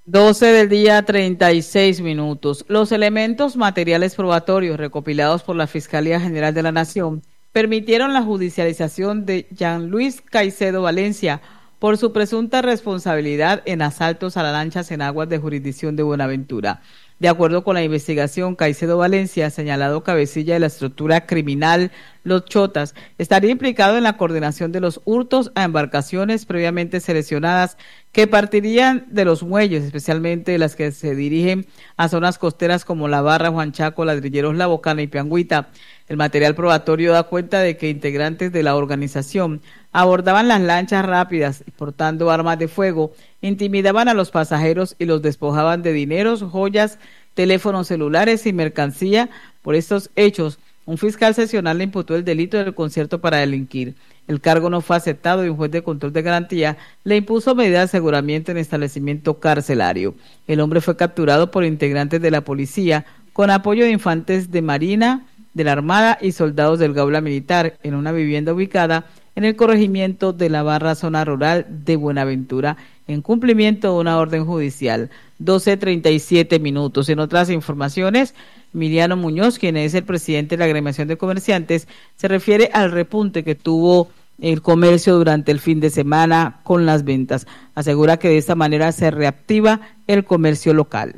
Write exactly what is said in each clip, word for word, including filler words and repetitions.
Doce del día, treinta y seis minutos. Los elementos materiales probatorios recopilados por la Fiscalía General de la Nación permitieron la judicialización de Jean Luis Caicedo Valencia por su presunta responsabilidad en asaltos a las lanchas en aguas de jurisdicción de Buenaventura. De acuerdo con la investigación, Caicedo Valencia, señalado cabecilla de la estructura criminal Los Chotas, estaría implicado en la coordinación de los hurtos a embarcaciones previamente seleccionadas que partirían de los muelles, especialmente las que se dirigen a zonas costeras como La Barra, Juan Chaco, Ladrilleros La Bocana y Piangüita. El material probatorio da cuenta de que integrantes de la organización abordaban las lanchas rápidas portando armas de fuego, intimidaban a los pasajeros y los despojaban de dineros, joyas, teléfonos celulares y mercancía. Por estos hechos, un fiscal seccional le imputó el delito del concierto para delinquir. El cargo no fue aceptado y un juez de control de garantía le impuso medida de aseguramiento en establecimiento carcelario. El hombre fue capturado por integrantes de la policía con apoyo de infantes de Marina, de la Armada y soldados del Gaula Militar en una vivienda ubicada en el corregimiento de La Barra, zona rural de Buenaventura, en cumplimiento de una orden judicial. doce treinta y siete minutos. En otras informaciones, Emiliano Muñoz, quien es el presidente de la Agremiación de Comerciantes, se refiere al repunte que tuvo el comercio durante el fin de semana con las ventas. Asegura que de esta manera se reactiva el comercio local.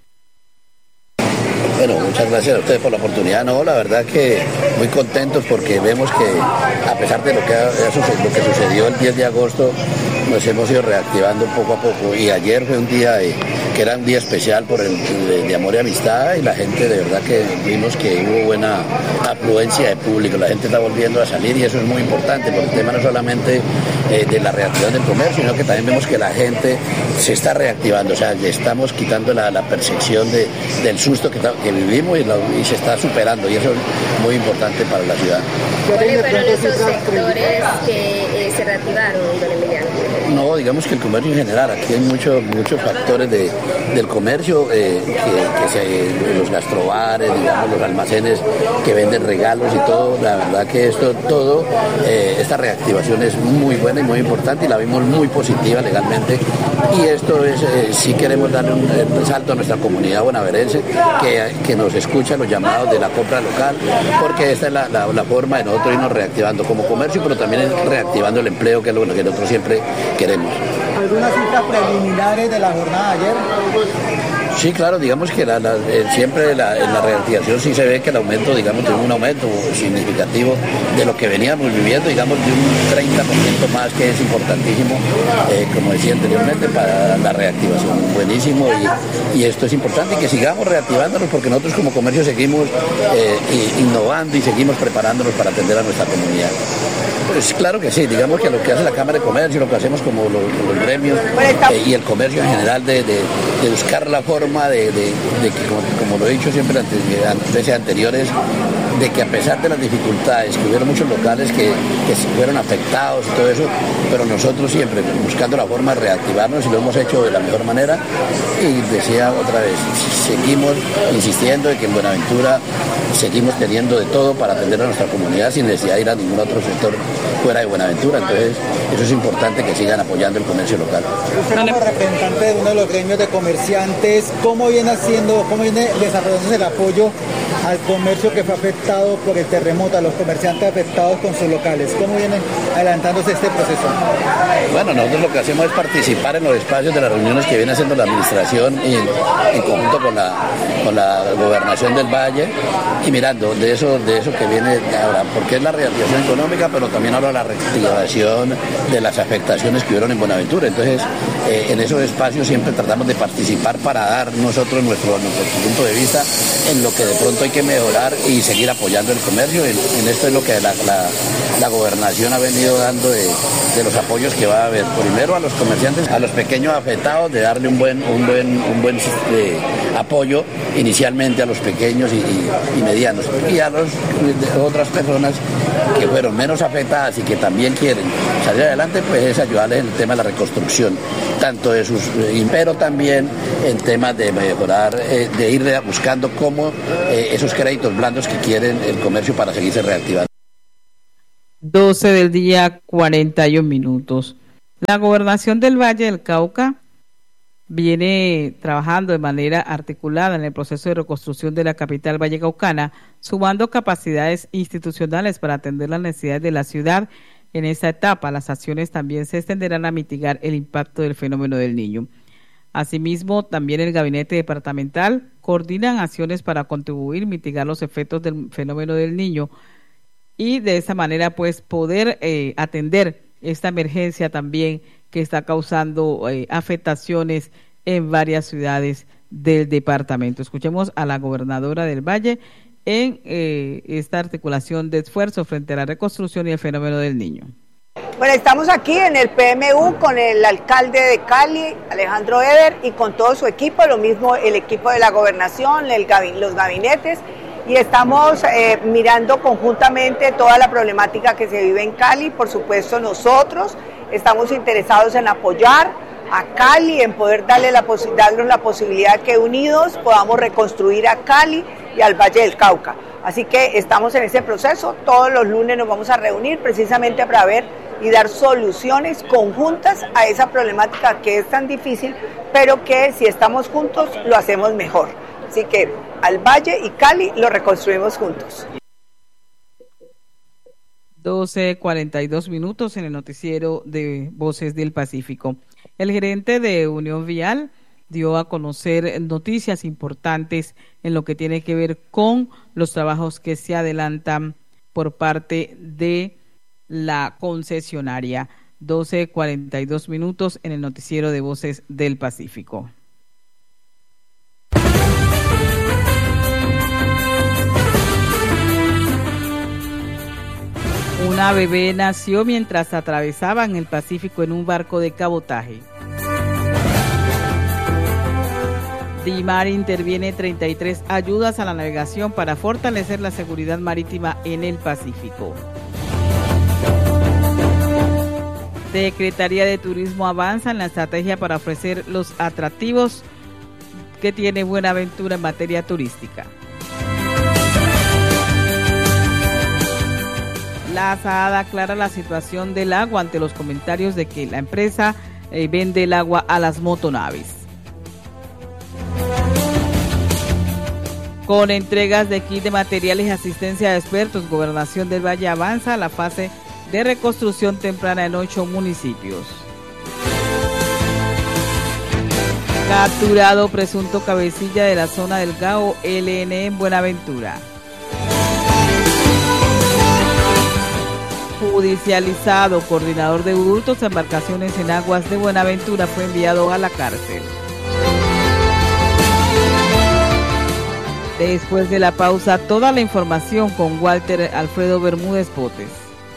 Bueno, muchas gracias a ustedes por la oportunidad. No, la verdad que muy contentos porque vemos que a pesar de lo que, ha, lo que sucedió el diez de agosto, nos hemos ido reactivando poco a poco. Y ayer fue un día eh, que era un día especial por el de, de amor y amistad, y la gente de verdad que vimos que hubo buena afluencia de público. La gente está volviendo a salir y eso es muy importante, porque el tema no solamente eh, de la reactivación del comercio, sino que también vemos que la gente se está reactivando. O sea, le estamos quitando la, la percepción de, del susto que, que vivimos y, lo, y se está superando, y eso es muy importante para la ciudad. ¿Cuáles fueron esos sectores que eh, se reactivaron, don Emiliano? No, digamos que el comercio en general, aquí hay muchos muchos factores de, del comercio, eh, que, que se, los gastrobares, digamos, los almacenes que venden regalos y todo. La verdad que esto todo, eh, esta reactivación es muy buena y muy importante y la vimos muy positiva legalmente, y esto es, eh, sí queremos darle un, un salto a nuestra comunidad bonaverense que, que nos escucha los llamados de la compra local, porque esta es la, la, la forma de nosotros irnos reactivando como comercio, pero también es reactivando el empleo, que es lo que nosotros siempre queremos. ¿Algunas cifras preliminares de la jornada de ayer? Sí, claro, digamos que la, la, eh, siempre la, en la reactivación sí se ve que el aumento, digamos, tiene un aumento significativo de lo que veníamos viviendo, digamos, de un treinta por ciento más, que es importantísimo, eh, como decía anteriormente, para la reactivación. Buenísimo, y, y esto es importante, y que sigamos reactivándonos, porque nosotros como comercio seguimos eh, innovando y seguimos preparándonos para atender a nuestra comunidad. Pues claro que sí, digamos que lo que hace la Cámara de Comercio, lo que hacemos como los, los gremios eh, y el comercio en general, de, de, de buscar la forma de, de, de que, como, como lo he dicho siempre ante veces anteriores, de que a pesar de las dificultades, que hubieron muchos locales que, que fueron afectados y todo eso, pero nosotros siempre buscando la forma de reactivarnos, y lo hemos hecho de la mejor manera. Y decía otra vez, seguimos insistiendo en que en Buenaventura seguimos teniendo de todo para atender a nuestra comunidad sin necesidad de ir a ningún otro sector fuera de Buenaventura. Entonces, eso es importante, que sigan apoyando el comercio local. Usted como representante de uno de los gremios de comerciantes, ¿cómo viene haciendo, cómo viene desarrollándose el apoyo al comercio que fue afectado por el terremoto, a los comerciantes afectados con sus locales? ¿Cómo viene adelantándose este proceso? Bueno, nosotros lo que hacemos es participar en los espacios de las reuniones que viene haciendo la administración y en conjunto con la, con la gobernación del Valle, y mirando de eso, de eso que viene ahora, porque es la reactivación económica, pero también ahora la reactivación de las afectaciones que hubieron en Buenaventura. Entonces, eh, en esos espacios siempre tratamos de participar para dar nosotros nuestro, nuestro punto de vista en lo que de pronto hay que mejorar y seguir apoyando el comercio. En, en esto es lo que la, la, la gobernación ha venido dando de, de los apoyos que va a haber. Primero a los comerciantes, a los pequeños afectados, de darle un buen, un buen, un buen eh, apoyo inicialmente a los pequeños y, y, y medianos, y a las otras personas que fueron menos afectadas y que también quieren salir adelante, pues es ayudarles en el tema de la reconstrucción, tanto de sus, pero también en temas de mejorar, eh, de ir buscando cómo eh, esos créditos blandos que quieren el comercio para seguirse reactivando. doce del día, cuarenta y un minutos. La Gobernación del Valle del Cauca viene trabajando de manera articulada en el proceso de reconstrucción de la capital vallecaucana, sumando capacidades institucionales para atender las necesidades de la ciudad. En esta etapa, las acciones también se extenderán a mitigar el impacto del fenómeno del Niño. Asimismo, también el Gabinete Departamental coordina acciones para contribuir a mitigar los efectos del fenómeno del Niño y de esa manera pues poder eh, atender esta emergencia también que está causando eh, afectaciones en varias ciudades del departamento. Escuchemos a la gobernadora del Valle en eh, esta articulación de esfuerzos frente a la reconstrucción y el fenómeno del Niño. Bueno, estamos aquí en el P M U con el alcalde de Cali, Alejandro Eder, y con todo su equipo, lo mismo el equipo de la gobernación, el gabin- los gabinetes, y estamos eh, mirando conjuntamente toda la problemática que se vive en Cali. Por supuesto, nosotros estamos interesados en apoyar a Cali, en poder darle la posi- darnos la posibilidad que unidos podamos reconstruir a Cali y al Valle del Cauca. Así que estamos en ese proceso, todos los lunes nos vamos a reunir precisamente para ver y dar soluciones conjuntas a esa problemática que es tan difícil, pero que si estamos juntos lo hacemos mejor. Así que al Valle y Cali lo reconstruimos juntos. doce cuarenta y dos minutos en el noticiero de Voces del Pacífico. El gerente de Unión Vial dio a conocer noticias importantes en lo que tiene que ver con los trabajos que se adelantan por parte de la concesionaria. doce cuarenta y dos minutos en el noticiero de Voces del Pacífico. Una bebé nació mientras atravesaban el Pacífico en un barco de cabotaje. DIMAR interviene treinta y tres ayudas a la navegación para fortalecer la seguridad marítima en el Pacífico. Secretaría de Turismo avanza en la estrategia para ofrecer los atractivos que tiene Buenaventura en materia turística. La Asada aclara la situación del agua ante los comentarios de que la empresa eh, vende el agua a las motonaves. Con entregas de kit de materiales y asistencia de expertos, Gobernación del Valle avanza a la fase de reconstrucción temprana en ocho municipios. Capturado presunto cabecilla de la zona del Gao L N en Buenaventura. Judicializado, coordinador de hurtos e embarcaciones en aguas de Buenaventura fue enviado a la cárcel. Después de la pausa, toda la información con Walter Alfredo Bermúdez Potes.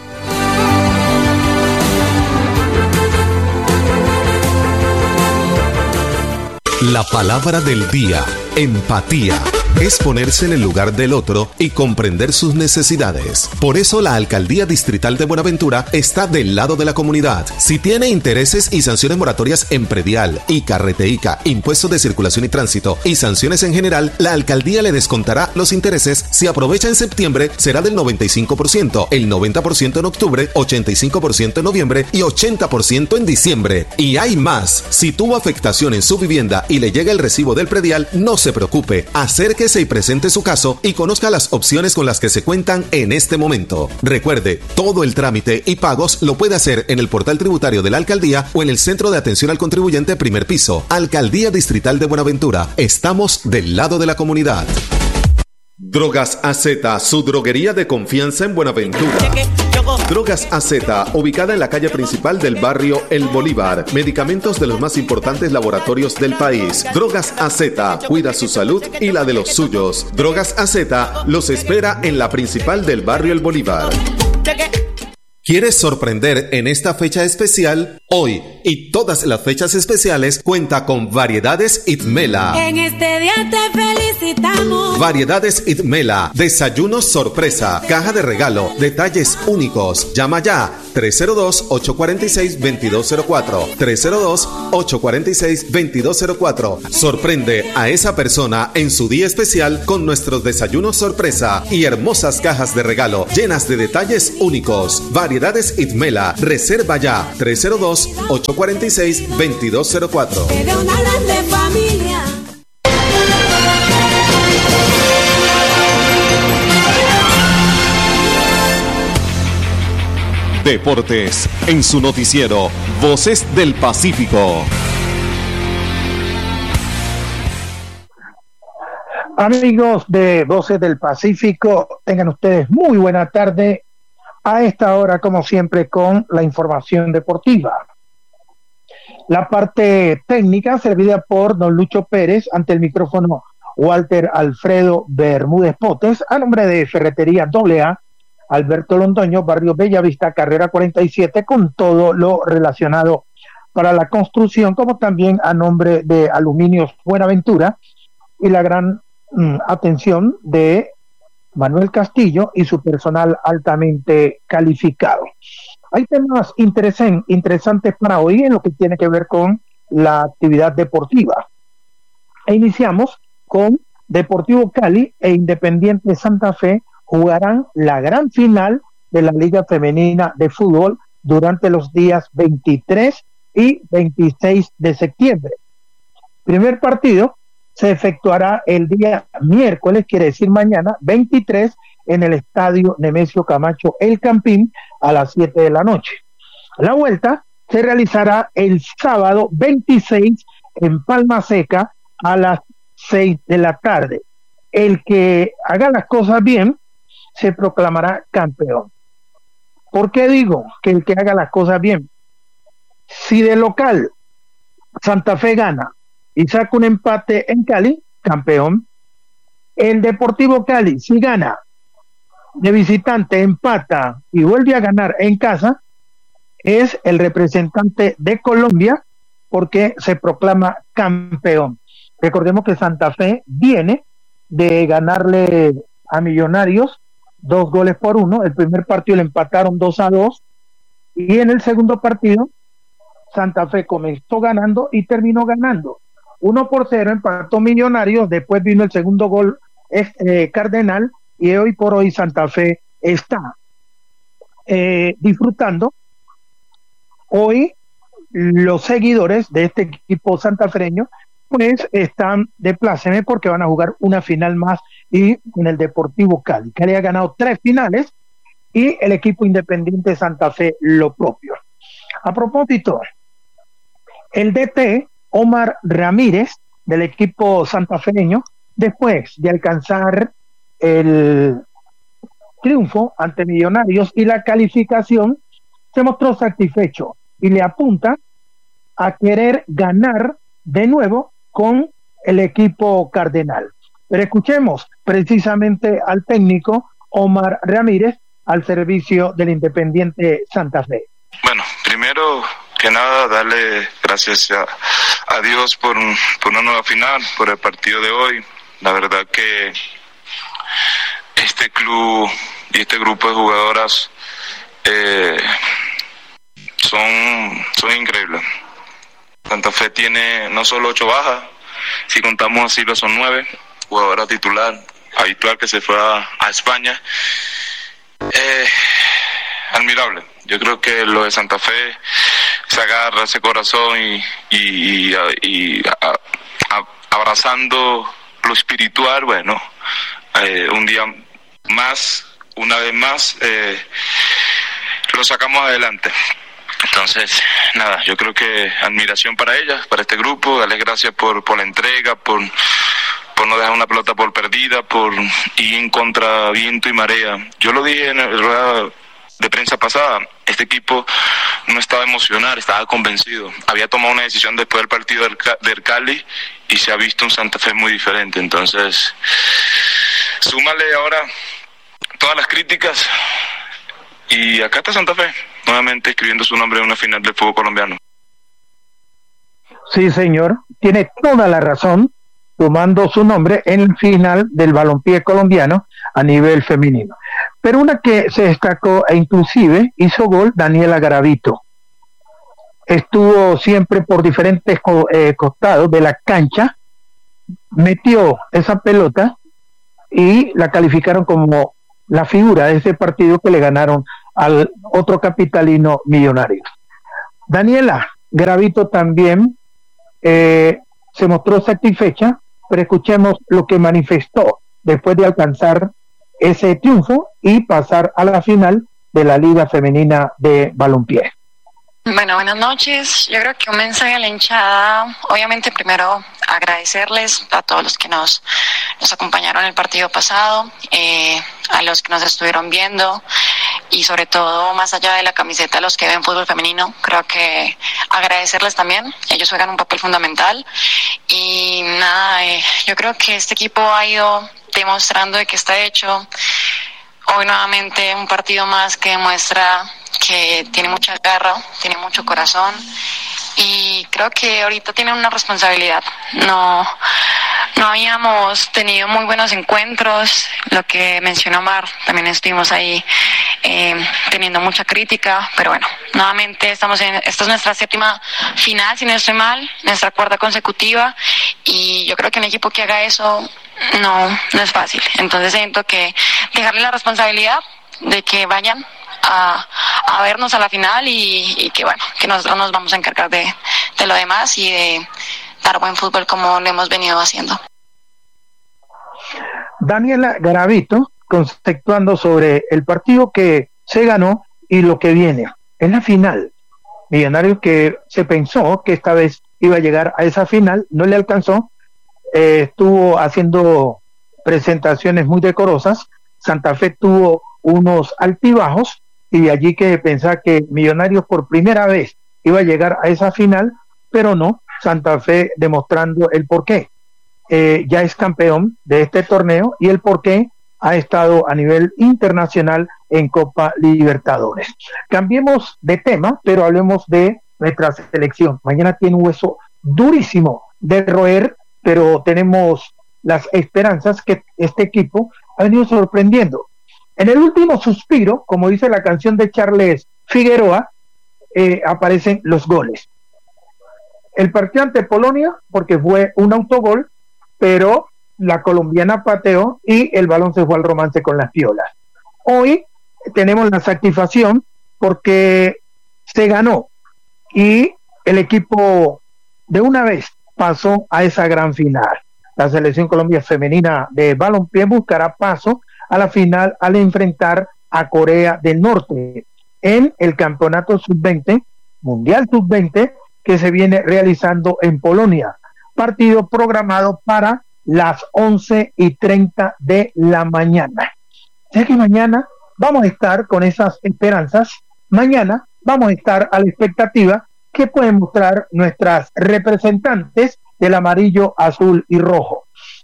La palabra del día, empatía. Es ponerse en el lugar del otro y comprender sus necesidades. Por eso la Alcaldía Distrital de Buenaventura está del lado de la comunidad. Si tiene intereses y sanciones moratorias en predial, ICA, Reteica, impuestos de circulación y tránsito y sanciones en general, la Alcaldía le descontará los intereses. Si aprovecha en septiembre, será del noventa y cinco por ciento, el noventa por ciento en octubre, ochenta y cinco por ciento en noviembre y ochenta por ciento en diciembre. Y hay más. Si tuvo afectación en su vivienda y le llega el recibo del predial, no se preocupe. Acérquese y presente su caso y conozca las opciones con las que se cuentan en este momento. Recuerde, todo el trámite y pagos lo puede hacer en el portal tributario de la Alcaldía o en el Centro de Atención al Contribuyente primer piso. Alcaldía Distrital de Buenaventura. Estamos del lado de la comunidad. Drogas A Z, su droguería de confianza en Buenaventura. Drogas A Z, ubicada en la calle principal del barrio El Bolívar. Medicamentos de los más importantes laboratorios del país. Drogas A Z, cuida su salud y la de los suyos. Drogas A Z los espera en la principal del barrio El Bolívar. ¿Quieres sorprender en esta fecha especial? Hoy y todas las fechas especiales cuenta con Variedades Itmela. En este día te felicitamos. Variedades Itmela, desayunos sorpresa, caja de regalo, detalles únicos. Llama ya tres cero dos, ocho cuatro seis, dos dos cero cuatro, tres cero dos, ocho cuatro seis, dos dos cero cuatro. Sorprende a esa persona en su día especial con nuestros desayunos sorpresa y hermosas cajas de regalo llenas de detalles únicos. Variedades Variedades Itmela. Reserva ya. tres cero dos, ocho cuatro seis, dos dos cero cuatro. De una grande familia. Deportes en su noticiero Voces del Pacífico. Amigos de Voces del Pacífico, tengan ustedes muy buena tarde. A esta hora, como siempre, con la información deportiva. La parte técnica servida por don Lucho Pérez, ante el micrófono Walter Alfredo Bermúdez Potes, a nombre de Ferretería doble A, Alberto Londoño, Barrio Bellavista, Carrera cuarenta y siete, con todo lo relacionado para la construcción, como también a nombre de Aluminios Buenaventura y la gran mm, atención de Manuel Castillo y su personal altamente calificado. Hay temas interesen, interesantes para hoy en lo que tiene que ver con la actividad deportiva. E iniciamos con Deportivo Cali e Independiente Santa Fe jugarán la gran final de la Liga Femenina de Fútbol durante los días veintitrés y veintiséis de septiembre. Primer partido se efectuará el día miércoles, quiere decir mañana, veintitrés, en el estadio Nemesio Camacho El Campín a las siete de la noche. La vuelta se realizará el sábado veintiséis en Palma Seca a las seis de la tarde. El que haga las cosas bien se proclamará campeón. ¿Por qué digo que el que haga las cosas bien? Si de local Santa Fe gana y saca un empate en Cali, campeón. El Deportivo Cali, si gana de visitante, empata y vuelve a ganar en casa, es el representante de Colombia porque se proclama campeón. Recordemos que Santa Fe viene de ganarle a Millonarios dos goles por uno. El primer partido le empataron dos a dos y en el segundo partido Santa Fe comenzó ganando y terminó ganando uno por cero, empató Millonarios, después vino el segundo gol eh, Cardenal, y hoy por hoy Santa Fe está eh, disfrutando. Hoy los seguidores de este equipo santafereño pues están de pláceme porque van a jugar una final más y en el Deportivo Cali. Cali ha ganado tres finales y el equipo Independiente Santa Fe lo propio. A propósito, el D T Omar Ramírez del equipo santafereño, después de alcanzar el triunfo ante Millonarios y la calificación, se mostró satisfecho y le apunta a querer ganar de nuevo con el equipo cardenal. Pero escuchemos precisamente al técnico Omar Ramírez al servicio del Independiente Santa Fe. Bueno, primero que nada, darle gracias a, a Dios por, por una nueva final, por el partido de hoy. La verdad que este club y este grupo de jugadoras eh, son, son increíbles. Santa Fe tiene no solo ocho bajas, si contamos así lo son nueve, jugadora titular, habitual que se fue a, a España. Eh, admirable. Yo creo que lo de Santa Fe se agarra ese corazón y, y, y, y a, a, abrazando lo espiritual, bueno, eh, un día más, una vez más, eh, lo sacamos adelante. Entonces, nada, yo creo que admiración para ellas, para este grupo, darles gracias por, por la entrega, por, por no dejar una pelota por perdida, por ir en contra viento y marea. Yo lo dije en el rueda de prensa pasada, este equipo no estaba emocionado, estaba convencido. Había tomado una decisión después del partido del, del Cali y se ha visto un Santa Fe muy diferente. Entonces, súmale ahora todas las críticas y acá está Santa Fe, nuevamente escribiendo su nombre en una final del fútbol colombiano. Sí, señor, tiene toda la razón, tomando su nombre en el final del balompié colombiano a nivel femenino. Pero una que se destacó e inclusive hizo gol, Daniela Garavito. Estuvo siempre por diferentes co- eh, costados de la cancha, metió esa pelota y la calificaron como la figura de ese partido que le ganaron al otro capitalino Millonario. Daniela Garavito también eh, se mostró satisfecha, pero escuchemos lo que manifestó después de alcanzar ese triunfo y pasar a la final de la Liga Femenina de Balompié. Bueno, buenas noches. Yo creo que un mensaje a la hinchada, obviamente primero agradecerles a todos los que nos, nos acompañaron en el partido pasado, eh, a los que nos estuvieron viendo y sobre todo más allá de la camiseta, a los que ven fútbol femenino, creo que agradecerles también, ellos juegan un papel fundamental y nada, eh, yo creo que este equipo ha ido demostrando de que está hecho. Hoy nuevamente un partido más que demuestra que tiene mucha garra, tiene mucho corazón y creo que ahorita tienen una responsabilidad. No, no habíamos tenido muy buenos encuentros, lo que mencionó Mar, también estuvimos ahí eh, teniendo mucha crítica, pero bueno, nuevamente estamos en, esta es nuestra séptima final, si no estoy mal, nuestra cuarta consecutiva y yo creo que un equipo que haga eso no, no es fácil. Entonces siento que dejarle la responsabilidad de que vayan a, a vernos a la final y, y que bueno, que nosotros nos vamos a encargar de, de lo demás y de dar buen fútbol como lo hemos venido haciendo. Daniela Garavito conceptuando sobre el partido que se ganó y lo que viene. En la final, Millonarios que se pensó que esta vez iba a llegar a esa final, no le alcanzó. Eh, estuvo haciendo presentaciones muy decorosas. Santa Fe tuvo unos altibajos y de allí que pensaba que Millonarios por primera vez iba a llegar a esa final, pero no. Santa Fe demostrando el porqué eh, ya es campeón de este torneo y el porqué ha estado a nivel internacional en Copa Libertadores. Cambiemos de tema, pero hablemos de nuestra selección. Mañana tiene un hueso durísimo de roer, pero tenemos las esperanzas que este equipo ha venido sorprendiendo. En el último suspiro, como dice la canción de Charles Figueroa, eh, aparecen los goles. El partido ante Polonia, porque fue un autogol, pero la colombiana pateó y el balón se fue al romance con las piolas. Hoy tenemos la satisfacción porque se ganó y el equipo de una vez pasó a esa gran final. La selección Colombia femenina de balompié buscará paso a la final al enfrentar a Corea del Norte en el campeonato sub veinte, mundial sub veinte, que se viene realizando en Polonia. Partido programado para las once y treinta de la mañana. Ya que mañana vamos a estar con esas esperanzas, mañana vamos a estar a la expectativa que pueden mostrar nuestras representantes del amarillo, azul y rojo.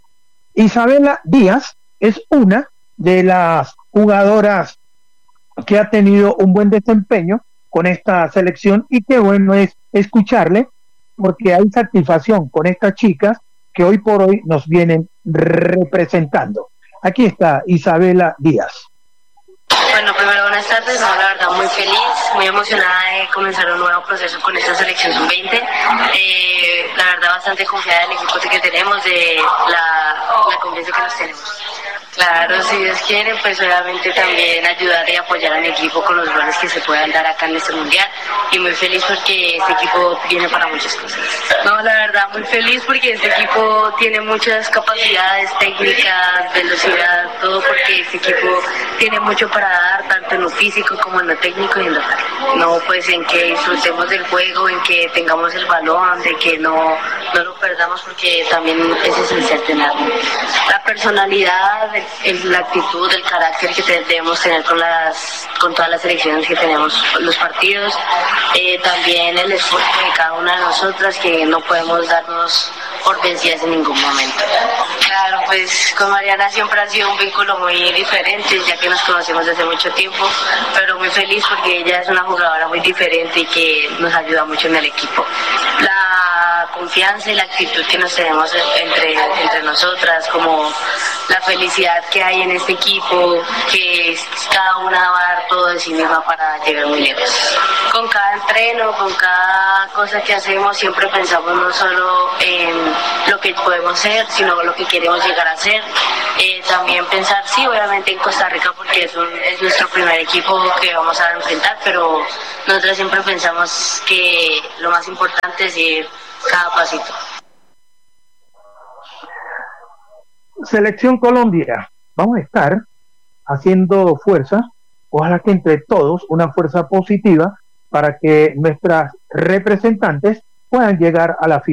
Isabela Díaz es una de las jugadoras que ha tenido un buen desempeño con esta selección y qué bueno es escucharle porque hay satisfacción con estas chicas que hoy por hoy nos vienen representando. Aquí está Isabela Díaz. Bueno, primero buenas tardes, no, la verdad muy feliz, muy emocionada de comenzar un nuevo proceso con esta selección sub veinte. Eh, la verdad bastante confiada en el equipo que tenemos, de la, la confianza que nos tenemos. Claro, si Dios quiere, pues obviamente también ayudar y apoyar a mi equipo con los goles que se puedan dar acá en este mundial y muy feliz porque este equipo viene para muchas cosas. No, la verdad muy feliz porque este equipo tiene muchas capacidades técnicas, velocidad, todo porque este equipo tiene mucho para dar, tanto en lo físico como en lo técnico y en lo táctico. No, pues en que disfrutemos del juego, en que tengamos el balón, de que no, no lo perdamos porque también es esencial tenerlo. La personalidad, el, la actitud, el carácter que debemos tener con las con todas las selecciones que tenemos, los partidos, eh, también el esfuerzo de cada una de nosotras, que no podemos darnos por vencidas en ningún momento. Claro, pues con Mariana siempre ha sido un vínculo muy diferente, ya que nos conocemos desde mucho tiempo, pero muy feliz porque ella es una jugadora muy diferente y que nos ayuda mucho en el equipo. La confianza confianza y la actitud que nos tenemos entre, entre nosotras, como la felicidad que hay en este equipo, que cada una va a dar todo de sí misma para llegar muy lejos. Con cada entreno, con cada cosa que hacemos, siempre pensamos no solo en lo que podemos ser, sino lo que queremos llegar a ser. Eh, también pensar, sí, obviamente en Costa Rica, porque es, un, es nuestro primer equipo que vamos a enfrentar, pero nosotros siempre pensamos que lo más importante es ir cada pasito. Selección Colombia, vamos a estar haciendo fuerza, ojalá que entre todos una fuerza positiva para que nuestras representantes puedan llegar a la final.